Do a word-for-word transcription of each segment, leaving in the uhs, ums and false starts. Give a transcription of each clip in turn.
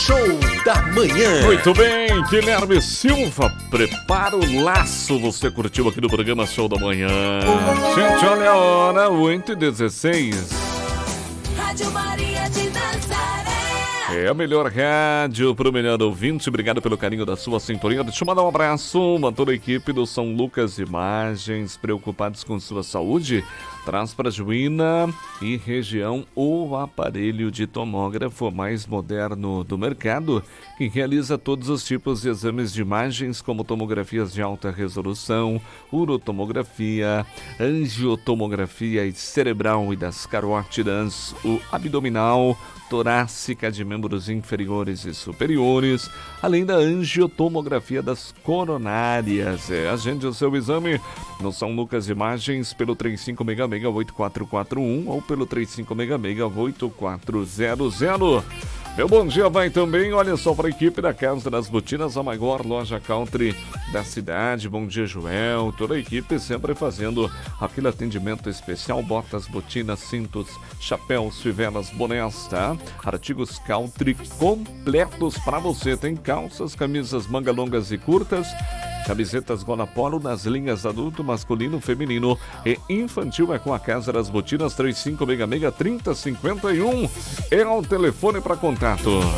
Show da Manhã. Muito bem, Guilherme Silva, prepara o laço. Você curtiu aqui no programa Show da Manhã. Gente, olha a hora, oito e dezesseis. Rádio Maria de Nazaré. É a melhor rádio para o melhor ouvinte. Obrigado pelo carinho da sua sintonia. Deixa eu mandar um abraço a toda a equipe do São Lucas Imagens, preocupados com sua saúde. Traz para Juína e região o aparelho de tomógrafo mais moderno do mercado, que realiza todos os tipos de exames de imagens, como tomografias de alta resolução, urotomografia, angiotomografia e cerebral e das carótidas, o abdominal, torácica de membros inferiores e superiores, além da angiotomografia das coronárias. É, agende o seu exame no São Lucas Imagens pelo trinta e cinco seis seis oito quatro quatro um ou pelo trinta e cinco seis seis oito quatro zero zero. Meu bom dia vai também, olha só, para a equipe da Casa das Botinas, a maior loja country da cidade. Bom dia, Joel, toda a equipe sempre fazendo aquele atendimento especial, botas, botinas, cintos, chapéus, fivelas, bonés, tá? Artigos country completos para você, tem calças, camisas manga longas e curtas, camisetas gola polo nas linhas adulto, masculino, feminino e infantil. É com a Casa das Botinas. Três cinco seis seis, três zero cinco um é o telefone para contato.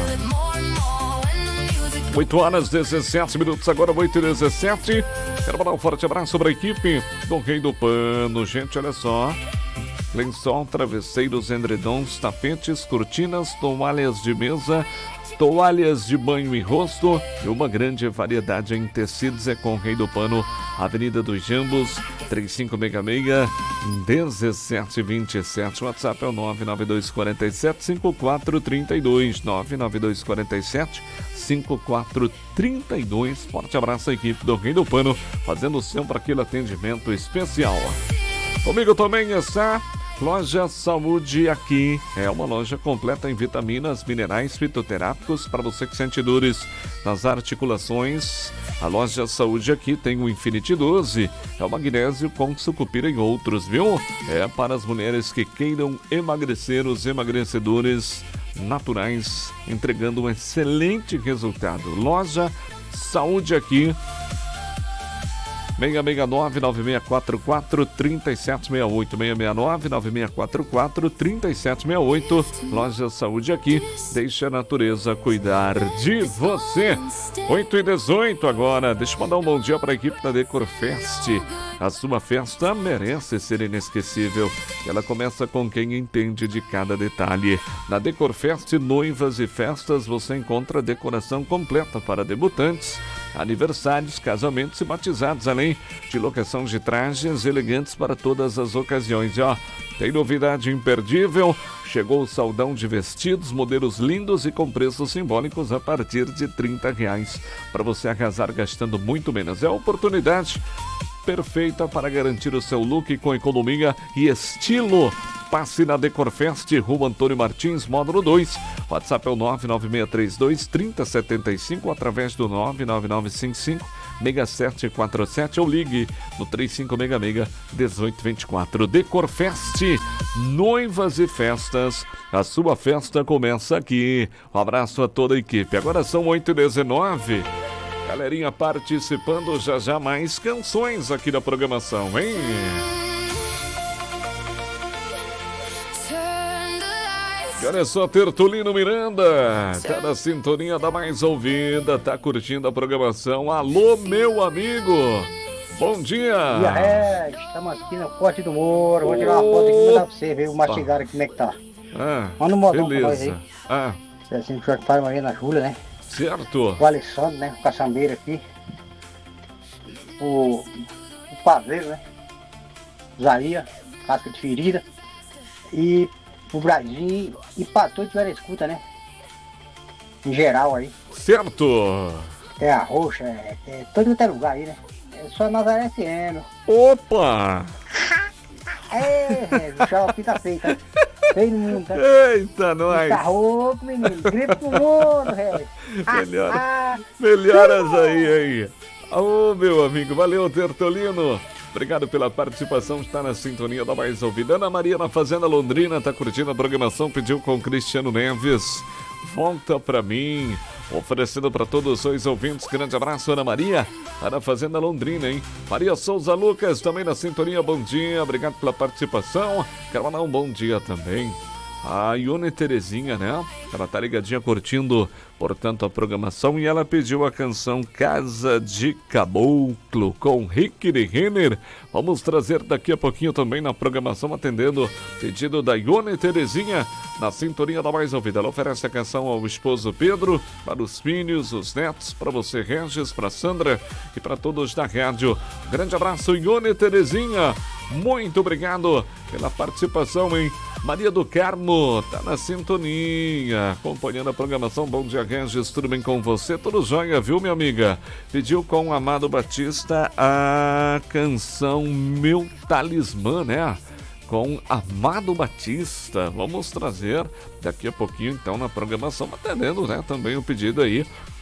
oito horas e dezessete minutos, agora oito e dezessete. Quero mandar um forte abraço para a equipe do Rei do Pano. Gente, olha só, lençol, travesseiros, edredons, tapetes, cortinas, toalhas de mesa, toalhas de banho e rosto e uma grande variedade em tecidos. É com o Rei do Pano, Avenida dos Jambos, três cinco seis seis, um sete dois sete. O WhatsApp é o nove nove dois quatro sete, cinco quatro três dois, nove nove dois quatro sete, cinco quatro três dois. Forte abraço à equipe do Rei do Pano, fazendo sempre aquele atendimento especial. Comigo também está Loja Saúde Aqui. É uma loja completa em vitaminas, minerais, fitoterápicos para você que sente dores nas articulações. A Loja Saúde Aqui tem o Infinity doze, é o magnésio com sucupira e outros, viu? É para as mulheres que queiram emagrecer, os emagrecedores naturais, entregando um excelente resultado. Loja Saúde Aqui, seis seis nove, nove seis quatro quatro, três sete seis oito, seis seis nove, nove seis quatro quatro, três sete seis oito. Loja Saúde Aqui, deixa a natureza cuidar de você. oito e dezoito agora. Deixa eu mandar um bom dia para a equipe da Decorfest. A sua festa merece ser inesquecível. Ela começa com quem entende de cada detalhe. Na Decorfest Noivas e Festas você encontra decoração completa para debutantes, aniversários, casamentos e batizados, além de locação de trajes elegantes para todas as ocasiões. E ó, tem novidade imperdível, chegou o saldão de vestidos, modelos lindos e com preços simbólicos a partir de trinta reais, para você arrasar gastando muito menos. É a oportunidade perfeita para garantir o seu look com economia e estilo. Passe na Decorfest, Rua Antônio Martins, módulo dois. WhatsApp é o nove nove seis três dois, três zero sete cinco, através do nove nove nove cinco cinco, seis sete quatro sete, ou ligue no três cinco seis seis, um oito dois quatro. Decorfest, Noivas e Festas. A sua festa começa aqui. Um abraço a toda a equipe. Agora são oito e dezenove. Galerinha participando, já já mais canções aqui da programação, hein? E olha só, Tertulino Miranda, tá na sintonia da mais ouvida, tá curtindo a programação. Alô, meu amigo, bom dia. E aí, estamos aqui na Forte do Moro. Vou tirar uma foto aqui e mandar pra você ver o mastigar aqui como é que tá. Ah, manda um modão pra nós aí. beleza. Ah, É assim que o pai Maria na Júlia, né? certo. O Alessandro, né? O caçambeiro aqui. O, o Paveiro, né? Zaria, casca de ferida. E o Brasil e pra todos tiveram escuta, né? Em geral aí. Certo. É a Roxa, é, é todo quanto é lugar aí, né? É só Nazaré F M. Opa! É, o chave tá feito, tá? Feio no mundo, tá? Eita, nós. Tá rouco, menino. Gripe pro mundo, velho. Melhora, Ah, melhoras aí, aí. Ô, meu amigo, valeu, Tertolino. Obrigado pela participação, está na sintonia da mais ouvida. Ana Maria na Fazenda Londrina, tá curtindo a programação, pediu com Cristiano Neves. volta pra mim. Oferecendo para todos os ouvintes, grande abraço, Ana Maria, para a Fazenda Londrina, hein? Maria Souza Lucas, também na sintonia, bom dia, obrigado pela participação. Quero mandar um bom dia também a Ione Terezinha, né? Ela tá ligadinha curtindo, portanto, a programação, e ela pediu a canção Casa de Caboclo com Rick de Renner. Vamos trazer daqui a pouquinho também na programação, atendendo pedido da Ione Terezinha, na sintonia da mais ouvida. Ela oferece a canção ao esposo Pedro, para os filhos, os netos, para você, Regis, para Sandra e para todos da rádio. Grande abraço, Ione Terezinha. Muito obrigado pela participação, hein? Maria do Carmo tá na sintonia, acompanhando a programação. Bom dia, Regis, tudo bem com você? Tudo jóia, viu, minha amiga? Pediu com o Amado Batista a canção Meu Talismã, né? Com Amado Batista. Vamos trazer daqui a pouquinho, então, na programação, atendendo, né, também o pedido aí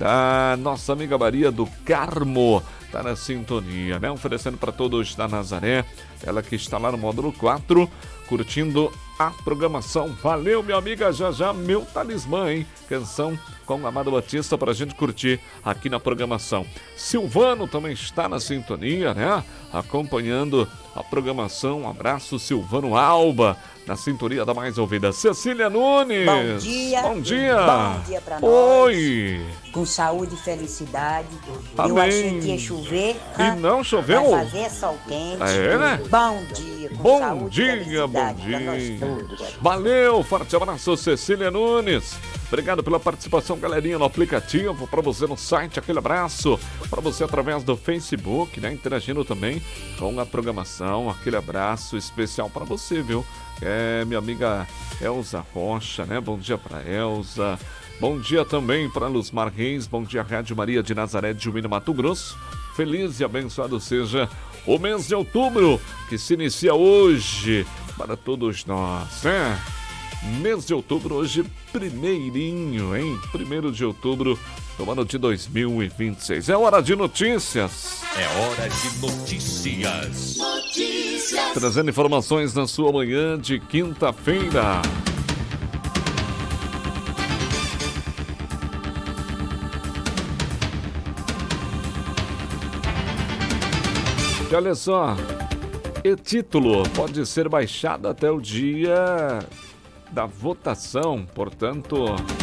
da nossa amiga Maria do Carmo. Tá na sintonia, né? Oferecendo para todos da Nazaré, ela que está lá no módulo quatro, curtindo a programação. Valeu, minha amiga, já já, Meu Talismã, hein? Canção com o Amado Batista pra gente curtir aqui na programação. Silvano também está na sintonia, né? Acompanhando a programação. Um abraço, Silvano Alba, na sintonia da mais ouvida. Cecília Nunes. Bom dia. Bom dia. Bom dia pra nós. Oi. Com saúde e felicidade. Amém. Eu achei que ia chover. E hã? não choveu? Vai fazer sol quente. É, né? Bom dia. Com Bom saúde dia, e felicidade bom pra nós dia. todos. Valeu, forte abraço, Cecília Nunes. Obrigado pela participação, galerinha, no aplicativo, para você no site, aquele abraço, para você através do Facebook, né, interagindo também com a programação, aquele abraço especial para você, viu? É, minha amiga Elza Rocha, né? Bom dia para Elza. Bom dia também para Luzmar Reis. Bom dia, Rádio Maria de Nazaré de Juína, Mato Grosso. Feliz e abençoado seja o mês de outubro, que se inicia hoje para todos nós, né? Mês de outubro, hoje, primeirinho, hein? Primeiro de outubro do ano de dois mil e vinte e seis. É hora de notícias. É hora de notícias. Notícias. Trazendo informações na sua manhã de quinta-feira. E olha só, e-título pode ser baixado até o dia da votação, portanto,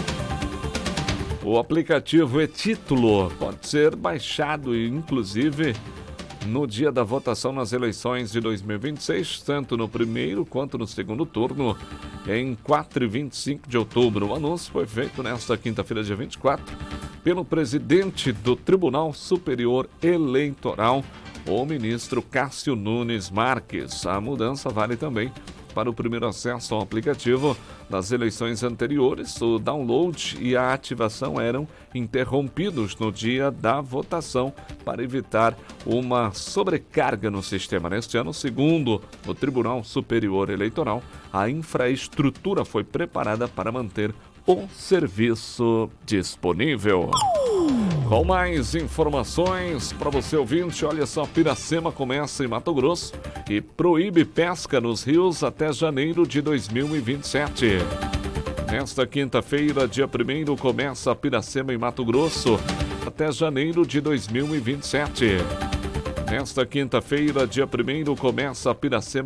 o aplicativo e-título pode ser baixado, inclusive, no dia da votação nas eleições de dois mil e vinte e seis, tanto no primeiro quanto no segundo turno, em quatro e vinte e cinco de outubro. O anúncio foi feito nesta quinta-feira, dia vinte e quatro, pelo presidente do Tribunal Superior Eleitoral, o ministro Cássio Nunes Marques. A mudança vale também para o primeiro acesso ao aplicativo. Nas eleições anteriores, o download e a ativação eram interrompidos no dia da votação para evitar uma sobrecarga no sistema. Neste ano, segundo o Tribunal Superior Eleitoral, a infraestrutura foi preparada para manter o serviço disponível. Com mais informações para você ouvinte, olha só, Piracema começa em Mato Grosso e proíbe pesca nos rios até janeiro de dois mil e vinte e sete. Nesta quinta-feira, dia primeiro, começa Piracema em Mato Grosso até janeiro de dois mil e vinte e sete. Nesta quinta-feira, dia primeiro, começa Piracema